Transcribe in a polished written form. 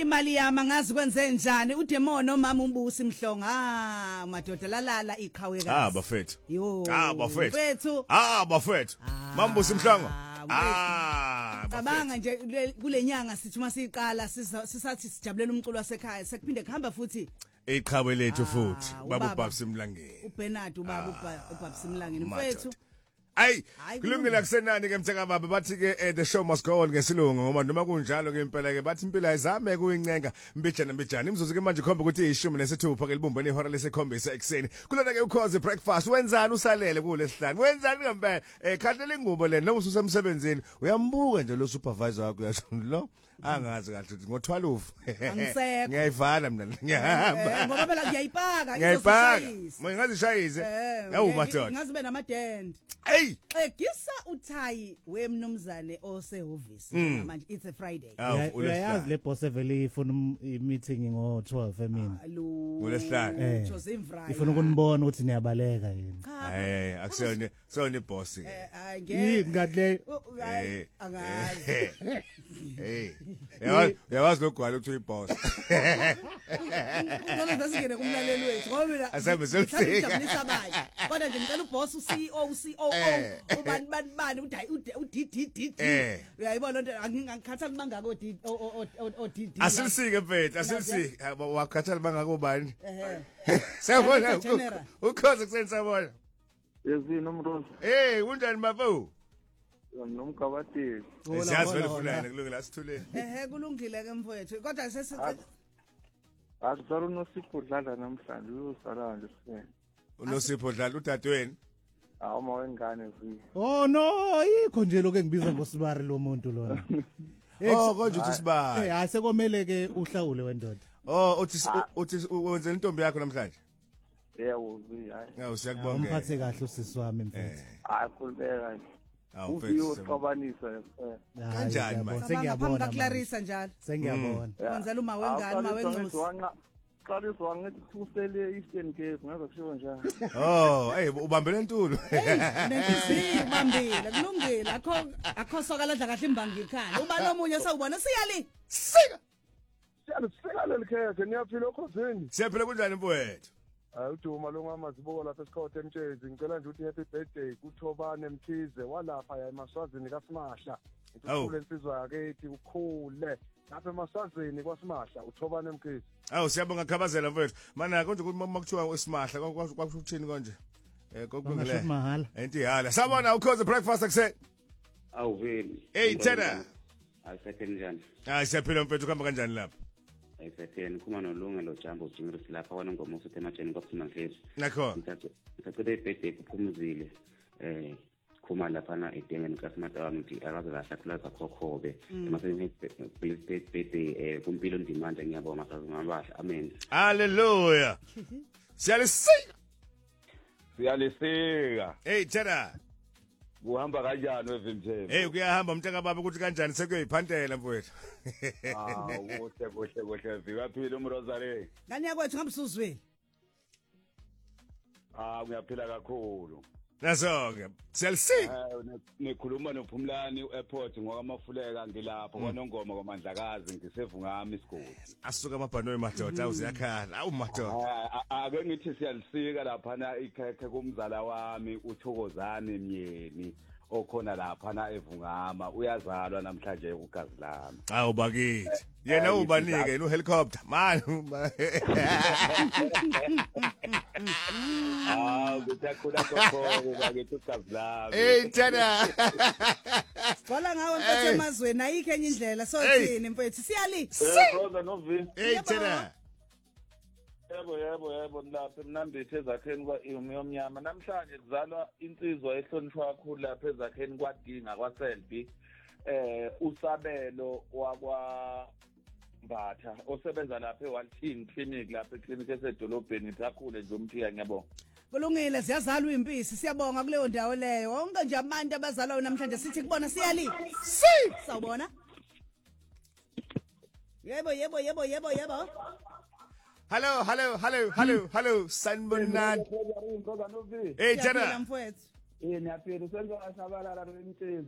imali yami angazi kwenze njani uDemono mama umbusi Mhlonga madoda lalala iqhawekazi bafethu yo bafethu bafethu mambusi Mhlonga cabanga nje kulenyanga sithi masiqala sisathi sijabulela umculo wasekhaya sekuphinde kuhamba futhi iqhawe lethu futhi baba Simlangeni uBernard ubaba Simlangeni mfethu Ay kulungile kusenani ke mtheka baba bathi ke the show must go on ngesilungu ngoba noma kunjalo ke impela ke bathi impilo ayizame kuyincenga mbijana imzuzu ke manje khomba ukuthi ishumi nesithupha ke libumbene ihora lesekhombisa ekseni kulona ke ukhoze breakfast wenzani usalele kulesihlanu wenzani ngempela khahlela ingubo lena noma ususemsebenzini uyambuka nje lo supervisor wakho uyasho lo angazi kahle ukuthi ngo12 angisekho ngiyayivala mina ngiyahamba ngoba phela ngiyayipaka manje ngazishayise yawu madoda ngazibe namadend hey xegisa uthayi wemnumzane osehhovisi manje it's a Friday uyayazi le boss evele ifuna i-meeting ngo12 emini ngolesihlanu ifuna ukunibona ukuthi niyabaleka yini hey akusona sona iboss ke ngadle angazi hey yawazi lokugwala ukuthi uyiboss ngalo zasingene kumlaleli wethu ngoba mina asembe selifika kodwa nje ngicela uboss uCOO ubani uDDD uyayibona lonto angikhathali bangaka oDD asilisike mfethu asilisike wakhathali bangaka ubani siyabona ukhoze kusensabona yezini umrozi hey kunjani mafo nomkabateli siyazi vele funana kulungile asithule kulungile ke mfowethu kodwa asisaro nosipho dlala namhlanje uyosala nje sifene unosipho dlala udadweni uma wengane zi oh no yikho nje lokho engibiza ngosibari lo muntu lona konje uthi sibari asekomele ke uhlawule wendoda uthi wenze intombi yakho namhlanje yebo zi hayi siyakubonga umphathe kahle usisi wami mfethu khulubeka uyoxabanisa kanjani manje sengiyabona Clarissa njalo sengiyabona kwenzela uma wengane mawenxusi Clarissa wangithi usele Eastern Cape ngaze kusho njalo hey ubambele intulu nenhliziyo ubambile kulungile akho sokaladla kahle imbangi ikhaya uba nomunye sawubona siyali sika siyalisika lelikhethe niyaphila okhosini siyaphila kunjani mfowethu uduma lo ngamazibuko lapha esikhawu emtshezi ngicela nje ukuthi happy birthday kuThobane Mthize walapha ya emaswazini kaSimahla ukhule insizwa yakethi ukhule lapha emaswazini kwaSimahla uThobane Mkhize siyabonga khabazela mfowethu mana konje ukuthi makuthiwa weSimahla kwakuthini konje kokulungile mahala enti hala sabona ukhoze breakfast akuse awuveli hey tena ayisepheni njani siyaphila mfowethu kuhamba kanjani lapha ayisepheni kuma nolungelo jambo Jingris lapha wona ngoba usuthe ematsheni kwaphuma ngezi nakho ngicela ibirthday kuphumuzile khuma lapha na edengeni kaSimata wami ukuthi akaze kahlakula zakhokhobe mase birthday kumpilo ndimanje ngiyabonga sazingabahla amen haleluya siyalisika hey tena kuhamba kanjani wevimthembu hey kuyahamba mntaka baba ukuthi kanjani sekuyiphantela mfowethu kuhle vikaphila umrosary ngani yakwethu ngabusuzweni uyaphila kakhulu naso-ke siyalisika nikhuluma noPhumlani airport ngokwamafuleka ngilapho kwaNongoma kwaMandlakazi ngisevungami isigodi asuka amabhanoyi madoda uziyakhala awu madoda ake ngithi siyalisika lapha na ikhekhe kumzala wami uThokozane Myeni okhona lapha na evungama uyazalwa namhlanje ugazi lami awu bakithi yena ubanike no helicopter man ngitakhula kokho bakithi ugazi lami hey tena Ngola ngawe mfethu emazweni ayikho enye indlela sothini mfethu siyali brother Novi hey tena yebo lapha emnambithe ezakheni kwaiyomnyama namhlanje kuzalwa insizwa ehlonishwa kakhulu lapha ezakheni kwadinga kwaSelby usabelo wakwaMbatha osebenza lapha eWalton Clinic lapha eclinic esedolobheni takhule nje umthiya ngiyabonga kulungile siyazalwa impisi siyabonga kuleyo ndawo leyo wonke nje abantu abazalwa namhlanje sithi kubona siyali sawubona yebo Hello, sanibonani. Hey, tena. niyaphila senza asabalala emthini